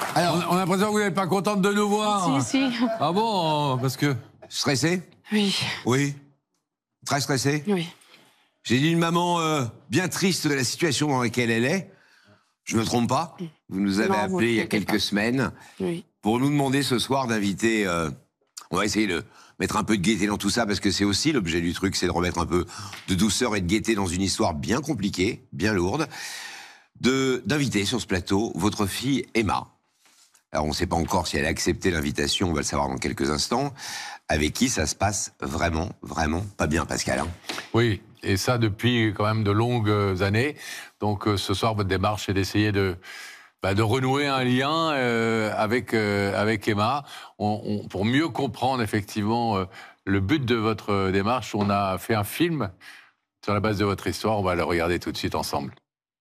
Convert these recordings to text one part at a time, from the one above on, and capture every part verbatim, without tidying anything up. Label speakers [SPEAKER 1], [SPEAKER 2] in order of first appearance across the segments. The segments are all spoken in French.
[SPEAKER 1] Alors, on, on a l'impression que vous n'êtes pas contente de nous voir.
[SPEAKER 2] Si, si.
[SPEAKER 1] Ah bon, parce que...
[SPEAKER 3] Stressé?
[SPEAKER 2] Oui.
[SPEAKER 3] Oui. Très stressé?
[SPEAKER 2] Oui.
[SPEAKER 3] J'ai dit une maman euh, bien triste de la situation dans laquelle elle est. Je me trompe pas? Vous nous avez
[SPEAKER 2] Non,
[SPEAKER 3] appelé
[SPEAKER 2] vous
[SPEAKER 3] il y a
[SPEAKER 2] ne trompez
[SPEAKER 3] quelques
[SPEAKER 2] pas.
[SPEAKER 3] semaines
[SPEAKER 2] Oui.
[SPEAKER 3] pour nous demander ce soir d'inviter... Euh, on va essayer de mettre un peu de gaieté dans tout ça, parce que c'est aussi l'objet du truc, c'est de remettre un peu de douceur et de gaieté dans une histoire bien compliquée, bien lourde, de d'inviter sur ce plateau votre fille Emma. Alors on ne sait pas encore si elle a accepté l'invitation, on va le savoir dans quelques instants, avec qui ça se passe vraiment, vraiment pas bien, Pascal. Hein.
[SPEAKER 1] Oui, et ça depuis quand même de longues années. Donc euh, ce soir, votre démarche est d'essayer de... Bah, de renouer un lien euh, avec, euh, avec Emma. On, on, pour mieux comprendre effectivement euh, le but de votre démarche, on a fait un film sur la base de votre histoire. On va le regarder tout de suite ensemble.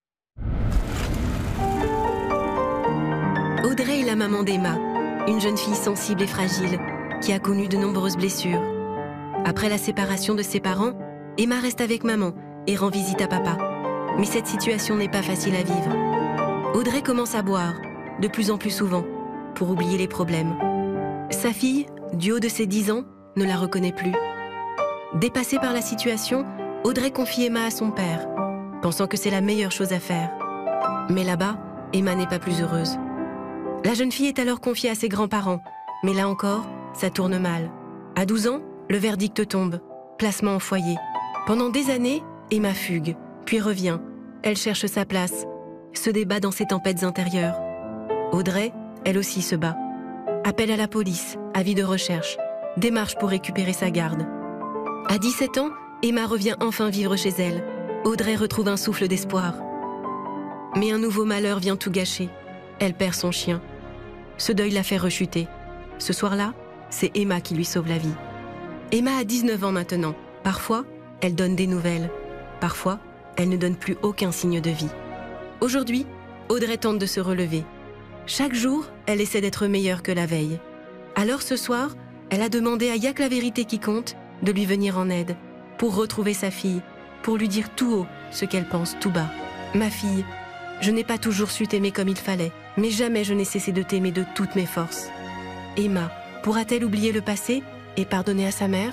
[SPEAKER 4] Audrey est la maman d'Emma, une jeune fille sensible et fragile qui a connu de nombreuses blessures. Après la séparation de ses parents, Emma reste avec maman et rend visite à papa. Mais cette situation n'est pas facile à vivre. Audrey commence à boire, de plus en plus souvent, pour oublier les problèmes. Sa fille, du haut de ses dix ans, ne la reconnaît plus. Dépassée par la situation, Audrey confie Emma à son père, pensant que c'est la meilleure chose à faire. Mais là-bas, Emma n'est pas plus heureuse. La jeune fille est alors confiée à ses grands-parents, mais là encore, ça tourne mal. À douze ans, le verdict tombe, placement en foyer. Pendant des années, Emma fugue, puis revient. Elle cherche sa place, se débat dans ses tempêtes intérieures. Audrey, elle aussi se bat. Appel à la police, avis de recherche, démarche pour récupérer sa garde. À dix-sept ans, Emma revient enfin vivre chez elle. Audrey retrouve un souffle d'espoir. Mais un nouveau malheur vient tout gâcher. Elle perd son chien. Ce deuil la fait rechuter. Ce soir-là, c'est Emma qui lui sauve la vie. Emma a dix-neuf ans maintenant. Parfois, elle donne des nouvelles. Parfois, elle ne donne plus aucun signe de vie. Aujourd'hui, Audrey tente de se relever. Chaque jour, elle essaie d'être meilleure que la veille. Alors ce soir, elle a demandé à Yac la vérité qui compte de lui venir en aide, pour retrouver sa fille, pour lui dire tout haut ce qu'elle pense tout bas. Ma fille, je n'ai pas toujours su t'aimer comme il fallait, mais jamais je n'ai cessé de t'aimer de toutes mes forces. Emma, pourra-t-elle oublier le passé et pardonner à sa mère ?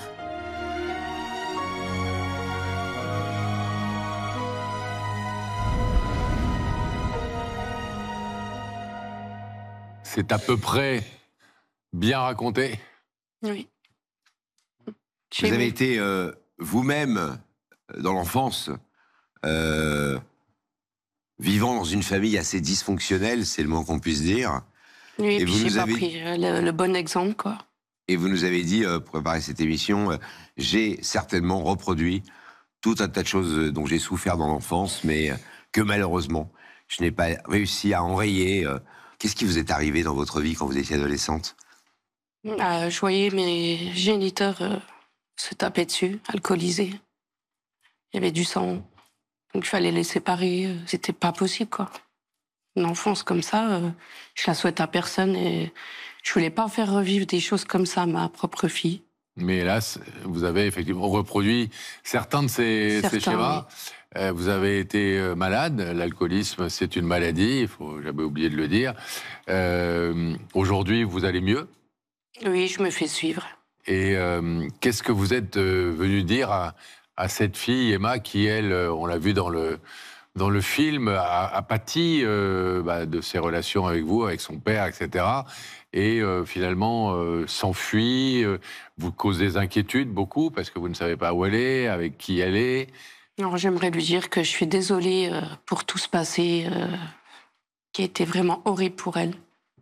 [SPEAKER 1] C'est à peu près bien raconté.
[SPEAKER 2] Oui.
[SPEAKER 3] Vous avez été euh, vous-même, dans l'enfance, euh, vivant dans une famille assez dysfonctionnelle, c'est le moins qu'on puisse dire.
[SPEAKER 2] Oui, et
[SPEAKER 3] et
[SPEAKER 2] puis
[SPEAKER 3] vous
[SPEAKER 2] j'ai
[SPEAKER 3] nous
[SPEAKER 2] pas
[SPEAKER 3] avez...
[SPEAKER 2] pris le, le bon exemple, quoi.
[SPEAKER 3] Et vous nous avez dit, euh, pour préparer cette émission, euh, j'ai certainement reproduit tout un tas de choses dont j'ai souffert dans l'enfance, mais euh, que malheureusement, je n'ai pas réussi à enrayer. Euh, Qu'est-ce qui vous est arrivé dans votre vie quand vous étiez adolescente?
[SPEAKER 2] Euh, je voyais mes géniteurs euh, se taper dessus, alcoolisés. Il y avait du sang. Donc il fallait les séparer. C'était pas possible, quoi. Une enfance comme ça, euh, je la souhaite à personne et je voulais pas faire revivre des choses comme ça à ma propre fille.
[SPEAKER 1] Mais hélas, vous avez effectivement reproduit certains de ces,
[SPEAKER 2] Certains,
[SPEAKER 1] ces schémas.
[SPEAKER 2] Oui.
[SPEAKER 1] Euh, vous avez été malade. L'alcoolisme, c'est une maladie. Il faut jamais oublier de le dire. Euh, Aujourd'hui, vous allez mieux.
[SPEAKER 2] Oui, je me fais suivre.
[SPEAKER 1] Et euh, qu'est-ce que vous êtes euh, venu dire à, à cette fille, Emma, qui, elle, on l'a vu dans le, dans le film, a, a pâti euh, bah, de ses relations avec vous, avec son père, et cetera. Et euh, finalement euh, s'enfuit, euh, vous cause des inquiétudes beaucoup, parce que vous ne savez pas où elle est, avec qui elle est.
[SPEAKER 2] Non, j'aimerais lui dire que je suis désolée euh, pour tout ce passé euh, qui a été vraiment horrible pour elle.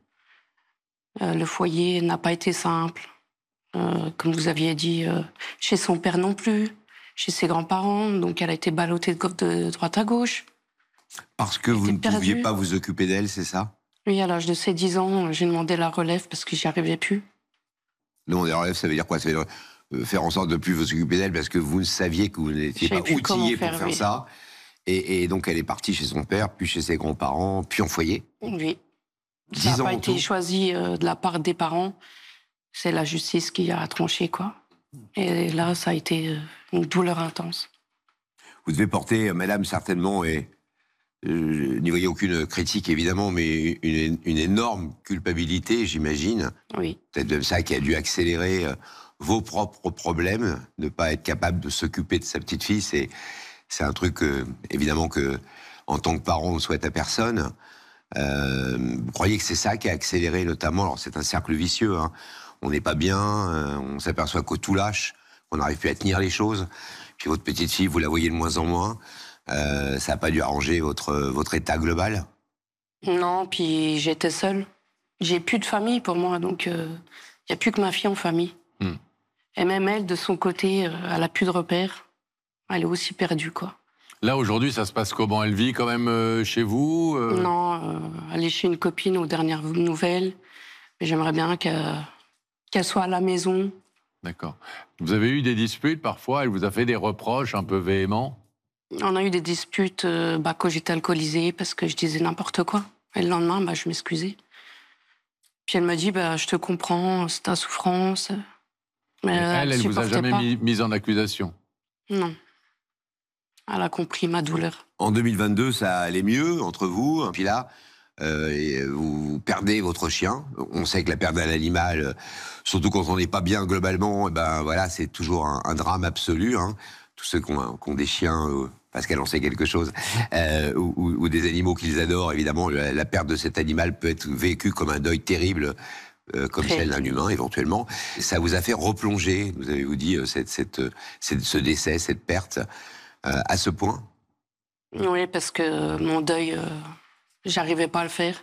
[SPEAKER 2] Euh, le foyer n'a pas été simple. Euh, comme vous aviez dit, euh, chez son père non plus, chez ses grands-parents, donc elle a été ballottée de, de droite à gauche.
[SPEAKER 3] Parce que vous ne
[SPEAKER 2] perdue.
[SPEAKER 3] pouviez pas vous occuper d'elle, c'est ça?
[SPEAKER 2] Oui, à l'âge de ses dix ans, j'ai demandé la relève parce que j'y arrivais plus.
[SPEAKER 3] Non, la relève, ça veut dire quoi? Ça veut dire euh, faire en sorte de ne plus vous occuper d'elle parce que vous saviez que vous n'étiez pas outillé pour faire
[SPEAKER 2] oui.
[SPEAKER 3] ça. Et, et donc elle est partie chez son père, puis chez ses grands-parents, puis en foyer.
[SPEAKER 2] Oui. Ça n'a pas été choisi euh, de la part des parents. C'est la justice qui a tranché, quoi. Et là, ça a été une douleur intense.
[SPEAKER 3] Vous devez porter, madame, certainement, et je n'y voyais aucune critique, évidemment, mais une, une énorme culpabilité, j'imagine.
[SPEAKER 2] Oui.
[SPEAKER 3] Peut-être même ça qui a dû accélérer euh, vos propres problèmes, ne pas être capable de s'occuper de sa petite fille. C'est, c'est un truc, euh, évidemment, que, en tant que parent, on ne souhaite à personne. Euh, vous croyez que c'est ça qui a accéléré, notamment, alors c'est un cercle vicieux, hein. On n'est pas bien, euh, on s'aperçoit que tout lâche, qu'on n'arrive plus à tenir les choses. Puis votre petite fille, vous la voyez de moins en moins. Euh, ça n'a pas dû arranger votre, votre état global?
[SPEAKER 2] Non, puis j'étais seule. J'ai plus de famille pour moi, donc il euh, n'y a plus que ma fille en famille. Mm. Et même elle, de son côté, euh, elle n'a plus de repères. Elle est aussi perdue, quoi.
[SPEAKER 1] Là, aujourd'hui, ça se passe comment? Elle vit quand même euh, chez vous euh...
[SPEAKER 2] Non, euh, elle est chez une copine aux dernières nouvelles. Mais j'aimerais bien qu'elle, qu'elle soit à la maison.
[SPEAKER 1] D'accord. Vous avez eu des disputes parfois? Elle vous a fait des reproches un peu véhéments?
[SPEAKER 2] On a eu des disputes euh, bah, quand j'étais alcoolisée parce que je disais n'importe quoi. Et le lendemain, bah, je m'excusais. Puis elle me dit bah, je te comprends, c'est ta souffrance.
[SPEAKER 1] Mais elle, elle, elle vous a jamais
[SPEAKER 2] pas.
[SPEAKER 1] mis, mise en accusation?
[SPEAKER 2] Non. Elle a compris ma douleur.
[SPEAKER 3] En deux mille vingt-deux, ça allait mieux entre vous. Puis là, euh, vous perdez votre chien. On sait que la perte d'un animal, surtout quand on n'est pas bien globalement, ben voilà, c'est toujours un, un drame absolu. Hein. Tous ceux qui ont, qui ont des chiens, euh, parce qu'elle en sait quelque chose, euh, ou, ou, ou des animaux qu'ils adorent, évidemment, la, la perte de cet animal peut être vécue comme un deuil terrible. Euh, comme Très. Celle d'un humain, éventuellement. Ça vous a fait replonger, vous avez vous dit, cette, cette, cette, ce décès, cette perte, euh, à ce point?
[SPEAKER 2] Oui, parce que mon deuil, euh, j'arrivais pas à le faire.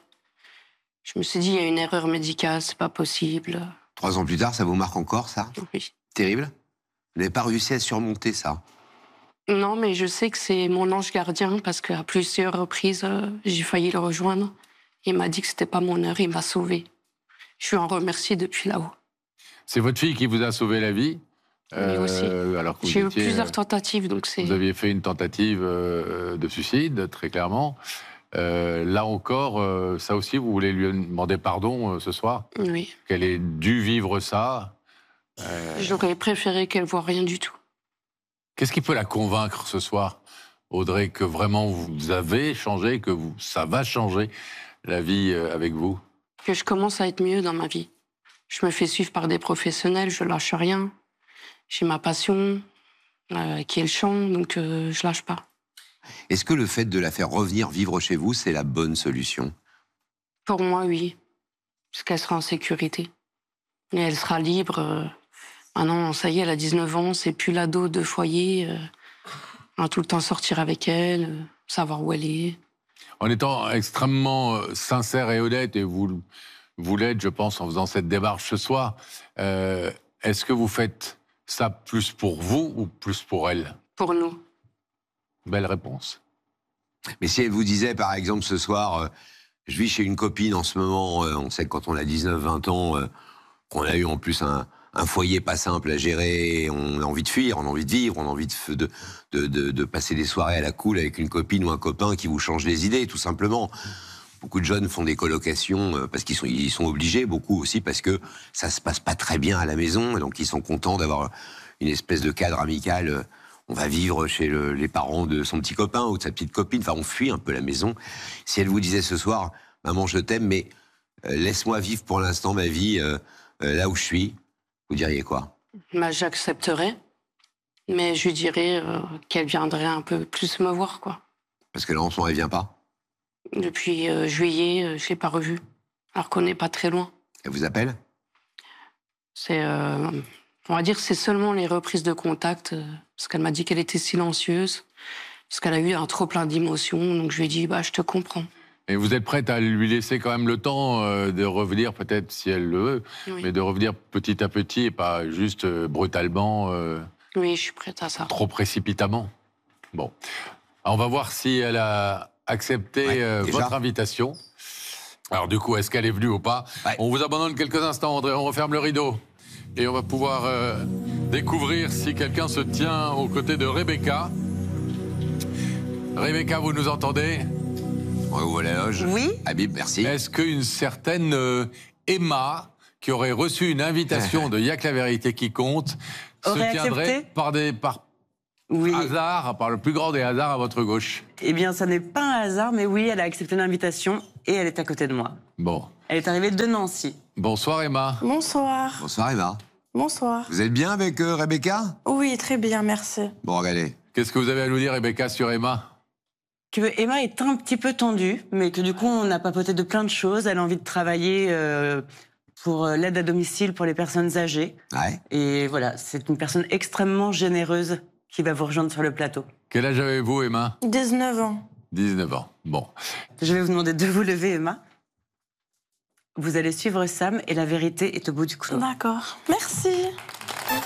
[SPEAKER 2] Je me suis dit, il y a une erreur médicale, c'est pas possible.
[SPEAKER 3] Trois ans plus tard, ça vous marque encore, ça?
[SPEAKER 2] Oui.
[SPEAKER 3] Terrible? Vous n'avez pas réussi à surmonter ça?
[SPEAKER 2] Non, mais je sais que c'est mon ange gardien, parce qu'à plusieurs reprises, euh, j'ai failli le rejoindre. Il m'a dit que c'était pas mon heure, il m'a sauvée. Je suis en remercie depuis là-haut.
[SPEAKER 1] C'est votre fille qui vous a sauvé la vie?
[SPEAKER 2] Oui, euh, aussi.
[SPEAKER 1] Alors que
[SPEAKER 2] j'ai eu
[SPEAKER 1] étiez,
[SPEAKER 2] plusieurs tentatives, donc c'est...
[SPEAKER 1] Vous aviez fait une tentative euh, de suicide, très clairement. Euh, là encore, euh, ça aussi, vous voulez lui demander pardon euh, ce soir?
[SPEAKER 2] Oui.
[SPEAKER 1] Qu'elle ait dû vivre ça?
[SPEAKER 2] euh... J'aurais préféré qu'elle voie rien du tout.
[SPEAKER 1] Qu'est-ce qui peut la convaincre ce soir, Audrey, que vraiment vous avez changé, que vous, ça va changer la vie euh, avec vous?
[SPEAKER 2] Que je commence à être mieux dans ma vie. Je me fais suivre par des professionnels, je lâche rien. J'ai ma passion, euh, qui est le chant, donc euh, je lâche pas.
[SPEAKER 3] Est-ce que le fait de la faire revenir vivre chez vous, c'est la bonne solution? Pour
[SPEAKER 2] moi, oui. Parce qu'elle sera en sécurité. Et elle sera libre. Euh... Ah non, ça y est, elle a dix-neuf ans, c'est plus l'ado de foyer. Euh... On va tout le temps sortir avec elle, euh... savoir où elle est.
[SPEAKER 1] En étant extrêmement sincère et honnête, et vous, vous l'êtes, je pense, en faisant cette démarche ce soir, euh, est-ce que vous faites ça plus pour vous ou plus pour elle?
[SPEAKER 2] Pour nous.
[SPEAKER 1] Belle réponse.
[SPEAKER 3] Mais si elle vous disait, par exemple, ce soir, euh, je vis chez une copine en ce moment, euh, on sait que quand on a dix-neuf vingt ans, euh, qu'on a eu en plus un, un foyer pas simple à gérer, on a envie de fuir, on a envie de vivre, on a envie de, de, de, de, de passer des soirées à la cool avec une copine ou un copain qui vous change les idées, tout simplement. Beaucoup de jeunes font des colocations euh, parce qu'ils sont, ils sont obligés, beaucoup aussi parce que ça se passe pas très bien à la maison, et donc ils sont contents d'avoir une espèce de cadre amical. Euh, on va vivre chez le, les parents de son petit copain ou de sa petite copine, enfin on fuit un peu la maison. Si elle vous disait ce soir, maman je t'aime, mais euh, laisse-moi vivre pour l'instant ma vie euh, euh, là où je suis, vous diriez quoi?
[SPEAKER 2] Bah, j'accepterais, mais je lui dirais euh, qu'elle viendrait un peu plus me voir, quoi.
[SPEAKER 3] Parce que là, en ce moment, elle vient pas?
[SPEAKER 2] Depuis euh, juillet, euh, je l'ai pas revue, alors qu'on n'est pas très loin.
[SPEAKER 3] Elle vous appelle?
[SPEAKER 2] C'est, euh, on va dire, c'est seulement les reprises de contact, euh, parce qu'elle m'a dit qu'elle était silencieuse, parce qu'elle a eu un trop plein d'émotions, donc je lui ai dit, bah, je te comprends.
[SPEAKER 1] Et vous êtes prête à lui laisser quand même le temps euh, de revenir, peut-être si elle le veut, oui. mais de revenir petit à petit et pas juste euh, brutalement. Euh,
[SPEAKER 2] oui, je suis prête à ça.
[SPEAKER 1] Trop précipitamment. Bon. Alors, on va voir si elle a accepté ouais, euh, votre invitation. Alors du coup, est-ce qu'elle est venue ou pas? Ouais. On vous abandonne quelques instants, André, on referme le rideau. Et on va pouvoir euh, découvrir si quelqu'un se tient aux côtés de Rebecca. Rebecca, vous nous entendez?
[SPEAKER 3] Où la loge?
[SPEAKER 5] Oui.
[SPEAKER 3] Habib, merci.
[SPEAKER 1] Est-ce qu'une certaine euh, Emma, qui aurait reçu une invitation de Y'a que la vérité qui compte,
[SPEAKER 5] aurait
[SPEAKER 1] se tiendrait
[SPEAKER 5] accepté
[SPEAKER 1] par des... Par...
[SPEAKER 5] Oui.
[SPEAKER 1] Hasard, par le plus grand des hasards, à votre gauche.
[SPEAKER 5] Eh bien, ça n'est pas un hasard, mais oui, elle a accepté l'invitation et elle est à côté de moi.
[SPEAKER 1] Bon.
[SPEAKER 5] Elle est arrivée de Nancy.
[SPEAKER 1] Bonsoir Emma.
[SPEAKER 6] Bonsoir.
[SPEAKER 3] Bonsoir Emma.
[SPEAKER 6] Bonsoir.
[SPEAKER 3] Vous êtes bien avec euh, Rebecca?
[SPEAKER 6] Oui, très bien, merci.
[SPEAKER 3] Bon, regardez.
[SPEAKER 1] Qu'est-ce que vous avez à nous dire, Rebecca, sur Emma?
[SPEAKER 5] Que Emma est un petit peu tendue, mais que du coup, on a papoté de plein de choses. Elle a envie de travailler euh, pour euh, l'aide à domicile pour les personnes âgées.
[SPEAKER 3] Ouais.
[SPEAKER 5] Et voilà, c'est une personne extrêmement généreuse qui va vous rejoindre sur le plateau.
[SPEAKER 1] Quel âge avez-vous, Emma?
[SPEAKER 6] dix-neuf ans.
[SPEAKER 1] dix-neuf ans. Bon.
[SPEAKER 5] Je vais vous demander de vous lever, Emma. Vous allez suivre Sam et la vérité est au bout du couloir.
[SPEAKER 6] D'accord. Merci.